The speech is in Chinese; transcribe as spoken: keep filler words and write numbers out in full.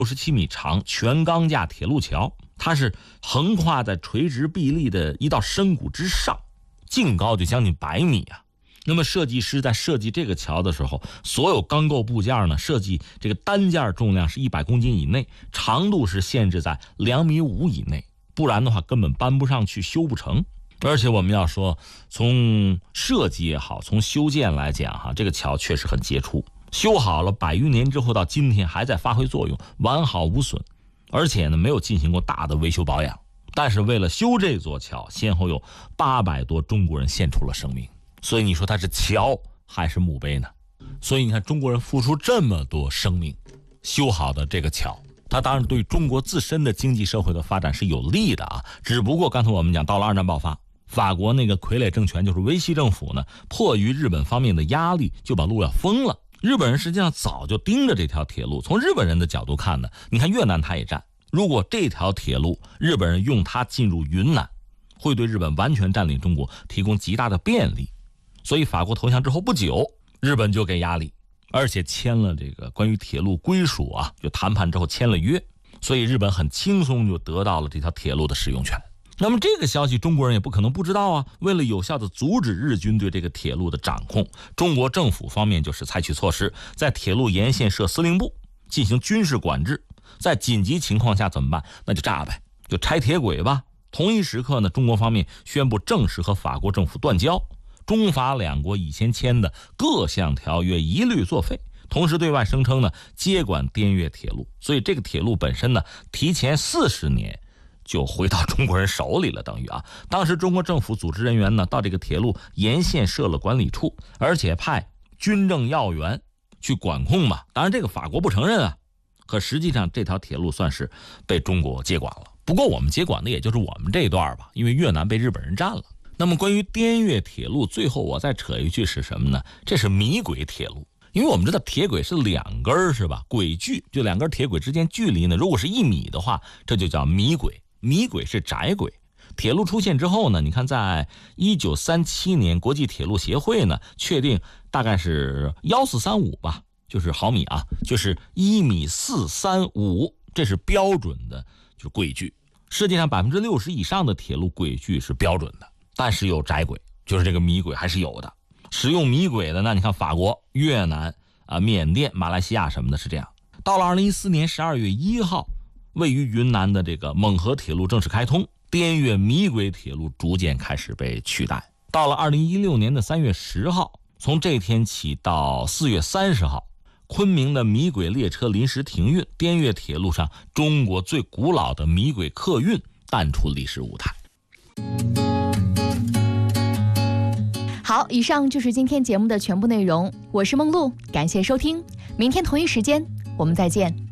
六十七米长全钢架铁路桥，它是横跨在垂直壁立的一道深谷之上，净高就将近百米啊。那么设计师在设计这个桥的时候，所有钢构部件呢，设计这个单件重量是一百公斤以内，长度是限制在两米五以内，不然的话根本搬不上去，修不成。而且我们要说，从设计也好，从修建来讲哈，这个桥确实很杰出，修好了百余年之后到今天还在发挥作用，完好无损，而且呢没有进行过大的维修保养。但是为了修这座桥，先后有八百多中国人献出了生命。所以你说它是桥还是墓碑呢？所以你看中国人付出这么多生命修好的这个桥，它当然对中国自身的经济社会的发展是有利的啊。只不过刚才我们讲到了二战爆发，法国那个傀儡政权就是维希政府呢，迫于日本方面的压力就把路要封了。日本人实际上早就盯着这条铁路，从日本人的角度看呢，你看越南他也占，如果这条铁路日本人用它进入云南，会对日本完全占领中国提供极大的便利。所以法国投降之后不久，日本就给压力，而且签了这个关于铁路归属啊，就谈判之后签了约，所以日本很轻松就得到了这条铁路的使用权。那么这个消息中国人也不可能不知道啊。为了有效的阻止日军对这个铁路的掌控，中国政府方面就是采取措施，在铁路沿线设司令部，进行军事管制。在紧急情况下怎么办？那就炸呗，就拆铁轨吧。同一时刻呢，中国方面宣布正式和法国政府断交，中法两国以前签的各项条约一律作废，同时对外声称呢接管滇越铁路。所以这个铁路本身呢，提前四十年就回到中国人手里了，等于啊，当时中国政府组织人员呢到这个铁路沿线设了管理处，而且派军政要员去管控嘛。当然这个法国不承认啊，可实际上这条铁路算是被中国接管了。不过我们接管的也就是我们这一段吧，因为越南被日本人占了。那么关于滇越铁路，最后我再扯一句是什么呢？这是米轨铁路。因为我们知道铁轨是两根是吧？轨距就两根铁轨之间距离呢，如果是一米的话，这就叫米轨。米轨是窄轨。铁路出现之后呢，你看在一九三七年国际铁路协会呢确定大概是一四三五吧，就是毫米啊，就是一米四三五，这是标准的就是轨距。世界上百分之六十以上的铁路轨距是标准的，但是有窄轨，就是这个米轨还是有的。使用米轨的，那你看法国、越南啊、缅甸、马来西亚什么的是这样。到了二零一四年十二月一号，位于云南的这个蒙河铁路正式开通，滇越米轨铁路逐渐开始被取代。到了二零一六年的三月十号，从这天起到四月三十号，昆明的米轨列车临时停运，滇越铁路上中国最古老的米轨客运淡出历史舞台。 好，以上就是今天节目的全部内容，我是梦露，感谢收听，明天同一时间我们再见。